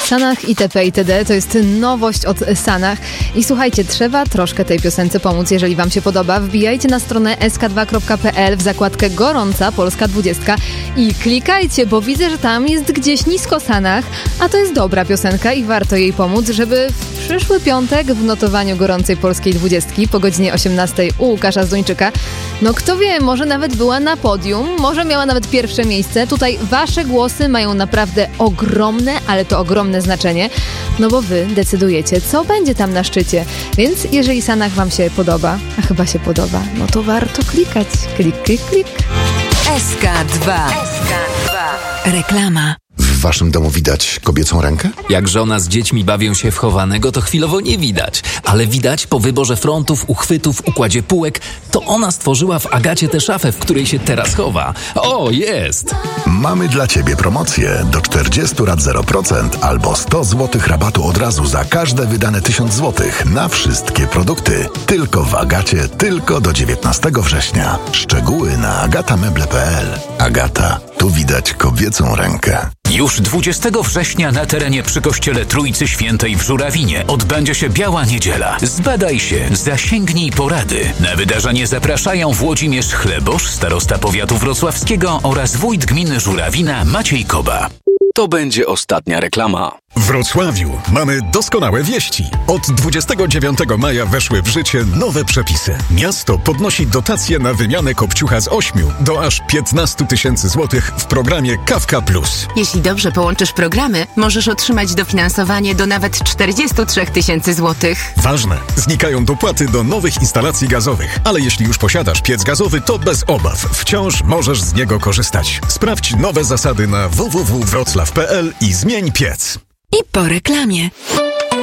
Sanach itp. itd. To jest nowość od Sanach. I słuchajcie, trzeba troszkę tej piosence pomóc, jeżeli wam się podoba. Wbijajcie na stronę sk2.pl w zakładkę Gorąca Polska 20 i klikajcie, bo widzę, że tam jest gdzieś nisko Sanach, a to jest dobra piosenka i warto jej pomóc, żeby w przyszły piątek w notowaniu Gorącej Polskiej 20 po godzinie 18 u Łukasza Zduńczyka, no kto wie, może nawet była na podium, może miała nawet pierwsze miejsce. Tutaj wasze głosy mają naprawdę ogromne, ale to ogromne znaczenie, no bo wy decydujecie, co będzie tam na szczycie. Więc jeżeli Sanach wam się podoba, a chyba się podoba, no to warto klikać. Klik, klik, klik. SK2. Reklama. W waszym domu widać kobiecą rękę? Jak żona z dziećmi bawią się w chowanego, to chwilowo nie widać. Ale widać po wyborze frontów, uchwytów, układzie półek, to ona stworzyła w Agacie tę szafę, w której się teraz chowa. O, jest! Mamy dla ciebie promocję. Do 40 lat 0% albo 100 zł rabatu od razu za każde wydane 1000 zł na wszystkie produkty. Tylko w Agacie, tylko do 19 września. Szczegóły na agatameble.pl. Agata, tu widać kobiecą rękę. Już 20 września na terenie przy kościele Trójcy Świętej w Żurawinie odbędzie się Biała Niedziela. Zbadaj się, zasięgnij porady. Na wydarzenie zapraszają Włodzimierz Chlebosz, starosta powiatu wrocławskiego oraz wójt gminy Żurawina Maciej Koba. To będzie ostatnia reklama. W Wrocławiu mamy doskonałe wieści. Od 29 maja weszły w życie nowe przepisy. Miasto podnosi dotację na wymianę kopciucha z 8 do aż 15 000 złotych w programie Kawka Plus. Jeśli dobrze połączysz programy, możesz otrzymać dofinansowanie do nawet 43 000 złotych. Ważne, znikają dopłaty do nowych instalacji gazowych, ale jeśli już posiadasz piec gazowy, to bez obaw. Wciąż możesz z niego korzystać. Sprawdź nowe zasady na www.wroclaw.pl i zmień piec. I po reklamie.